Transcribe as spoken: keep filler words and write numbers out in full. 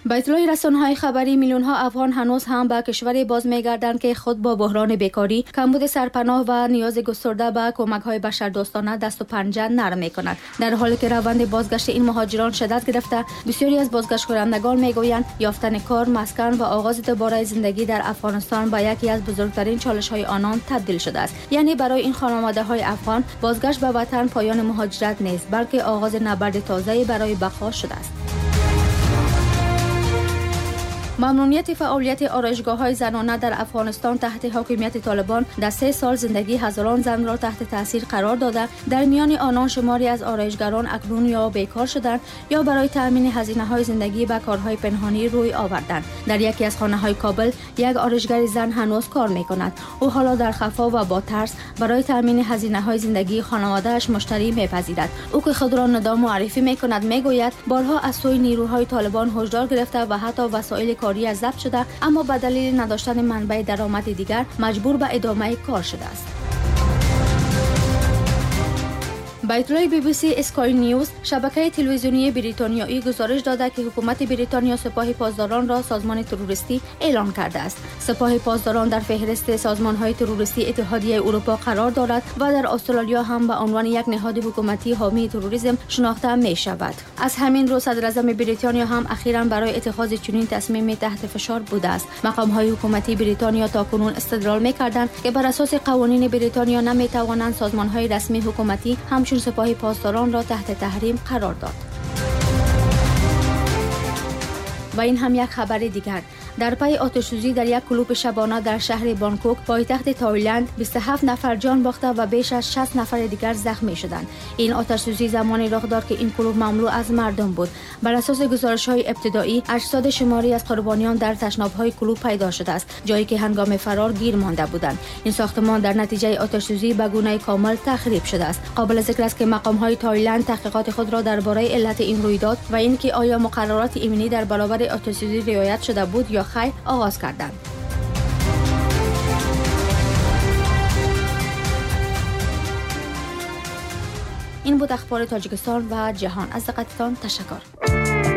به اطلاع رسانه‌های خبری میلیون‌ها افغان هنوز هم به کشور باز می‌گردند که خود با بحران بیکاری، کمبود سرپناه و نیاز گسترده به کمک‌های بشردوستانه دست و پنجه نرم می‌کند. در حالی که روند بازگشت این مهاجران شدت گرفته، بسیاری از بازگشت کنندگان می‌گویند یافتن کار، مسکن و آغاز دوباره زندگی در افغانستان به یکی از بزرگترین چالش‌های آنان تبدیل شده است. یعنی برای این خانواده‌های افغان بازگشت به وطن پایان مهاجرت نیست، بلکه آغاز نبرد تازه‌ای برای بقا شده است. ممنوعیت فعالیت آرایشگاه‌های زنانه در افغانستان تحت حاکمیت طالبان در سه سال زندگی هزاران زن را تحت تاثیر قرار داده. در میان آنان شماری از آرایشگران اکنون یا بیکار شدند یا برای تأمین هزینه‌های زندگی به کارهای پنهانی روی آوردند. در یکی از خانه‌های کابل یک آرایشگر زن هنوز کار می‌کند. او حالا در خفا و با ترس برای تأمین هزینه‌های زندگی خانواده‌اش مشتری می‌پذیرد. او که خود را ندام معرفی می‌کند، می‌گوید بارها از سوی نیروهای طالبان هشدار گرفته و حتی وسایل کاری از ضبط شده، اما به دلیل نداشتن منبع درآمد دیگر مجبور به ادامه کار شده است. به اطلاع بی بی سی اسکای نیوز، شبکه تلویزیونی بریتانیایی گزارش داده که حکومت بریتانیا سپاه پاسداران را سازمان تروریستی اعلام کرده است. سپاه پاسداران در فهرست سازمان‌های تروریستی اتحادیه اروپا قرار دارد و در استرالیا هم به عنوان یک نهاد حکومتی حامی تروریسم شناخته می شود. از همین رو صدر اعظم بریتانیا هم اخیراً برای اتخاذ چنین تصمیمی تحت فشار بوده است. مقام‌های حکومتی بریتانیا تاکنون استدلال می‌کردند که بر اساس قوانین بریتانیا نمی‌توانند سازمان‌های رسمی حکومتی همچون سپاه پاسداران را تحت تحریم قرار داد. و این هم یک خبر دیگر. در پی آتش‌سوزی در یک کلوب شبانه در شهر بانکوک پایتخت تایلند بیست و هفت نفر جان باخته و بیش از شصت نفر دیگر زخمی شدند. این آتش‌سوزی زمانی رخ داد که این کلوب مملو از مردم بود. بر اساس گزارش‌های ابتدایی اجساد شماری از قربانیان در تشناب‌های کلوب پیدا شده است، جایی که هنگام فرار گیر مانده بودند. این ساختمان در نتیجه آتش‌سوزی به گونه کامل تخریب شده است. قابل ذکر است که مقام‌های تایلند تحقیقات خود را درباره علت این رویداد و اینکه آیا مقررات ایمنی در برابر آتش‌سوزی رعایت شده بود یا خیر آغاز کردند. این بود اخبار تاجیکستان و جهان. از دقتتان تشکر.